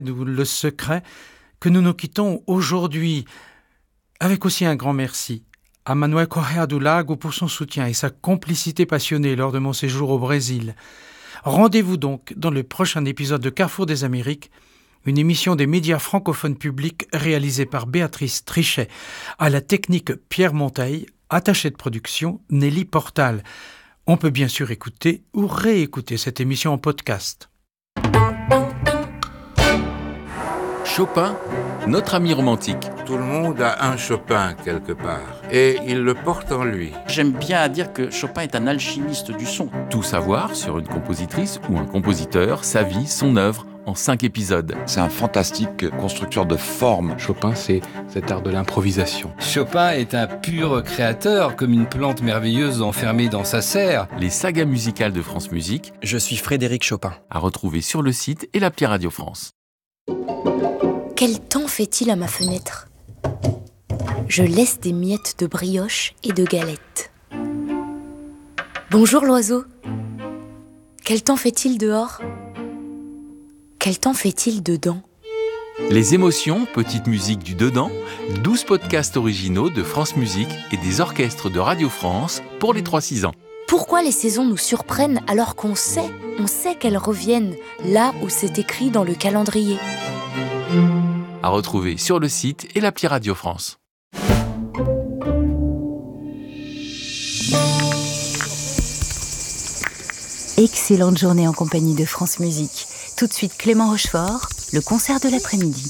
Le secret que nous nous quittons aujourd'hui avec aussi un grand merci à Manuel Correa do Lago pour son soutien et sa complicité passionnée lors de mon séjour au Brésil. Rendez-vous donc dans le prochain épisode de Carrefour des Amériques, une émission des médias francophones publics réalisée par Béatrice Trichet, à la technique Pierre Monteil, attaché de production Nelly Portal. On peut bien sûr écouter ou réécouter cette émission en podcast. Chopin, notre ami romantique. Tout le monde a un Chopin quelque part, et il le porte en lui. J'aime bien à dire que Chopin est un alchimiste du son. Tout savoir sur une compositrice ou un compositeur, sa vie, son œuvre, en 5 épisodes. C'est un fantastique constructeur de formes. Chopin, c'est cet art de l'improvisation. Chopin est un pur créateur, comme une plante merveilleuse enfermée dans sa serre. Les sagas musicales de France Musique. Je suis Frédéric Chopin. À retrouver sur le site et l'appli Radio France. Quel temps fait-il à ma fenêtre ? Je laisse des miettes de brioche et de galettes. Bonjour l'oiseau. Quel temps fait-il dehors ? Quel temps fait-il dedans ? Les émotions, petite musique du dedans, 12 podcasts originaux de France Musique et des orchestres de Radio France pour les 3-6 ans. Pourquoi les saisons nous surprennent alors qu'on sait qu'elles reviennent là où c'est écrit dans le calendrier ? À retrouver sur le site et l'appli Radio France. Excellente journée en compagnie de France Musique. Tout de suite Clément Rochefort, le concert de l'après-midi.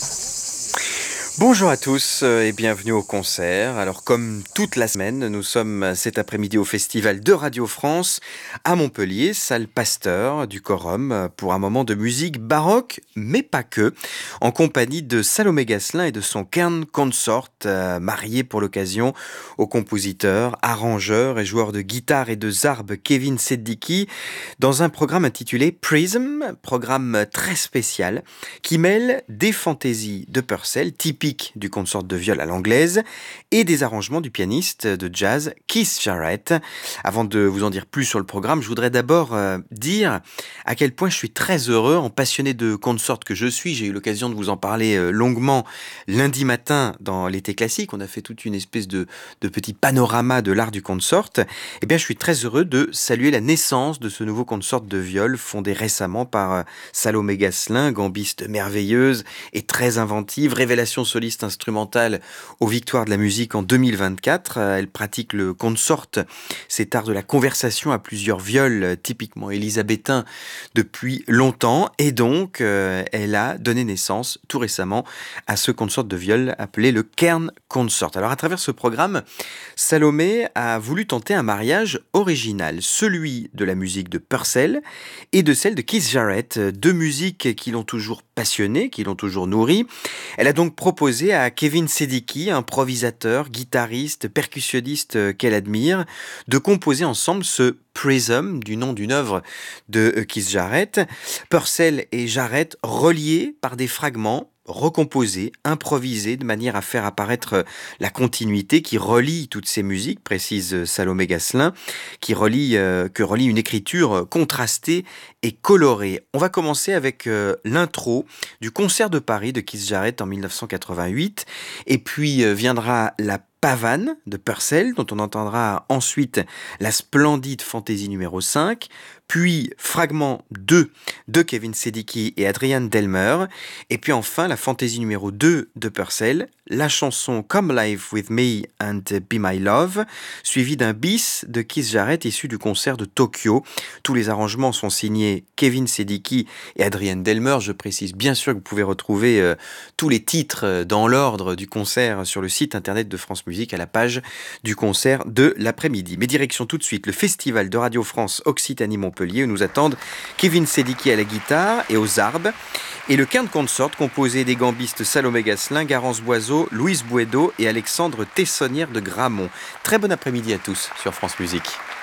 Bonjour à tous et bienvenue au concert. Alors comme toute la semaine, nous sommes cet après-midi au Festival de Radio France à Montpellier, salle Pasteur du Quorum, pour un moment de musique baroque, mais pas que, en compagnie de Salomé Gasselin et de son Kern Consort, marié pour l'occasion au compositeur, arrangeur et joueur de guitare et de zarb Kevin Seddicky, dans un programme intitulé Prism, programme très spécial qui mêle des fantaisies de Purcell, typiques du consort de viol à l'anglaise, et des arrangements du pianiste de jazz Keith Jarrett. Avant de vous en dire plus sur le programme, je voudrais d'abord dire à quel point je suis très heureux, en passionné de consort que je suis. J'ai eu l'occasion de vous en parler longuement lundi matin dans l'été classique. On a fait toute une espèce de petit panorama de l'art du consort. Eh bien, je suis très heureux de saluer la naissance de ce nouveau consort de viol fondé récemment par Salomé Gasselin, gambiste merveilleuse et très inventive, révélation soliste instrumentale aux Victoires de la musique en 2024. Elle pratique le consort, cet art de la conversation à plusieurs viols typiquement élisabétains depuis longtemps, et donc elle a donné naissance tout récemment à ce consort de viol appelé le Kern Consort. Alors à travers ce programme, Salomé a voulu tenter un mariage original, celui de la musique de Purcell et de celle de Keith Jarrett, deux musiques qui l'ont toujours passionnée, qui l'ont toujours nourrie. Elle a donc proposé à Kevin Seddicky, improvisateur, guitariste, percussionniste qu'elle admire, de composer ensemble ce Prism, du nom d'une œuvre de Keith Jarrett. Purcell et Jarrett reliés par des fragments recomposés, improvisés, de manière à faire apparaître la continuité qui relie toutes ces musiques, précise Salomé Gasselin, que relie une écriture contrastée et colorée. On va commencer avec l'intro du concert de Paris de Keith Jarrett en 1988, et puis viendra la Pavane de Purcell, dont on entendra ensuite la splendide fantaisie numéro 5, puis fragment 2 de Kevin Seddicky et Adrian Delmer, et puis enfin la fantaisie numéro 2 de Purcell, la chanson Come Live With Me and Be My Love, suivie d'un bis de Keith Jarrett issu du concert de Tokyo. Tous les arrangements sont signés Kevin Seddicky et Adrian Delmer. Je précise bien sûr que vous pouvez retrouver tous les titres dans l'ordre du concert sur le site internet de France Musique à la page du concert de l'après-midi. Mais direction tout de suite le Festival de Radio France Occitanie-Montpellier où nous attendent Kevin Seddicky à la guitare et aux zarb et le Kern Consort composé des gambistes Salomé Gasselin, Garance Boiseau, Louise Bouedo et Alexandre Tessonnière de Gramont. Très bon après-midi à tous sur France Musique.